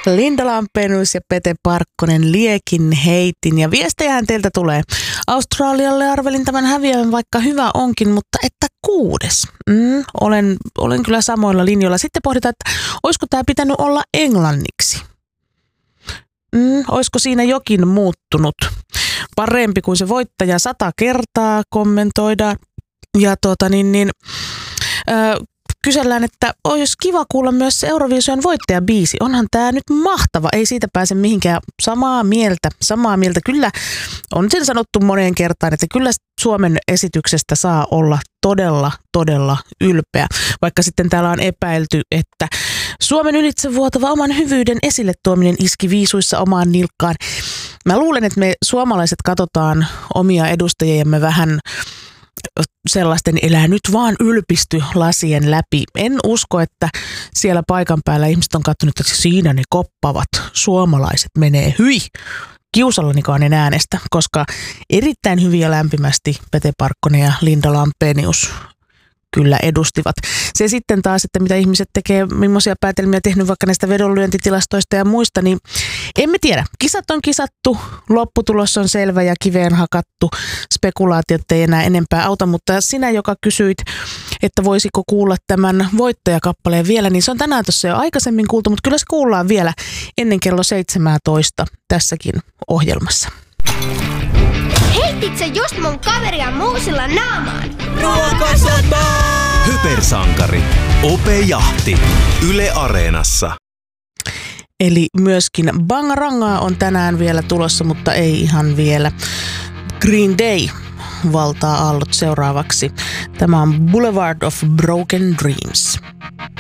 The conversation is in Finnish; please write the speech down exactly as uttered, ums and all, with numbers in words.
Linda Lampenius ja Pete Parkkonen liekin heitin. Ja viestejähän teiltä tulee. Australialle arvelin tämän häviävän, vaikka hyvä onkin, mutta että kuudes. Mm, olen, olen kyllä samoilla linjoilla. Sitten pohditaan, että olisiko tämä pitänyt olla englanniksi. Mm, olisiko siinä jokin muuttunut? Parempi kuin se voittaja sata kertaa kommentoidaan. Ja tuota niin, niin ö, kysellään, että olisi kiva kuulla myös se Euroviisujen voittajabiisi. Onhan tämä nyt mahtava. Ei siitä pääse mihinkään. Samaa mieltä. Samaa mieltä. Kyllä on sen sanottu moneen kertaan, että kyllä Suomen esityksestä saa olla todella, todella ylpeä. Vaikka sitten täällä on epäilty, että Suomen ylitsevuotava oman hyvyyden esille tuominen iski viisuissa omaan nilkkaan. Mä luulen, että me suomalaiset katsotaan omia edustajiamme vähän sellaisten elää nyt vaan ylpisty lasien läpi. En usko, että siellä paikan päällä ihmiset on katsonut, että siinä ne koppavat suomalaiset menee hyi. Kiusallanikaan en äänestä, koska erittäin hyvin ja lämpimästi Pete Parkkonen ja Linda Lampenius kyllä edustivat. Se sitten taas, että mitä ihmiset tekee, millaisia päätelmiä tehnyt vaikka näistä vedonlyöntitilastoista ja muista, niin emme tiedä. Kisat on kisattu, lopputulos on selvä ja kiveen hakattu. Spekulaatiot ei enää enempää auta, mutta sinä, joka kysyit, että voisiko kuulla tämän voittajakappaleen vielä, niin se on tänään tuossa jo aikaisemmin kuultu, mutta kyllä se kuullaan vielä ennen kello seitsemäntoista tässäkin ohjelmassa. Heitit sä just mun kaveria muusilla naamaan? Ruokasota! Hypersankari. Ope Jahti. Yle Areenassa. Eli myöskin Bangarangaa on tänään vielä tulossa, mutta ei ihan vielä. Green Day valtaa aallot seuraavaksi. Tämä on Boulevard of Broken Dreams.